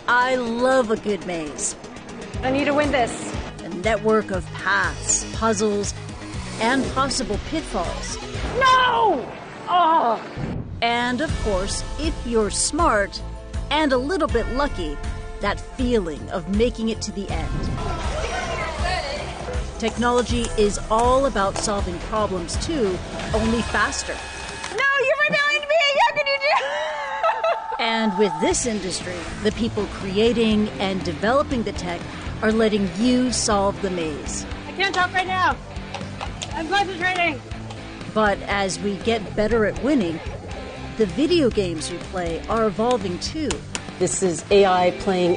I love a good maze. I need to win this. A network of paths, puzzles, and possible pitfalls. No! Oh! And of course, if you're smart and a little bit lucky, that feeling of making it to the end. Technology is all about solving problems too, only faster. No, you're rebelling to me! How could you do? And with this industry, the people creating and developing the tech are letting you solve the maze. I can't talk right now. I'm concentrating. But as we get better at winning, the video games we play are evolving too. This is AI playing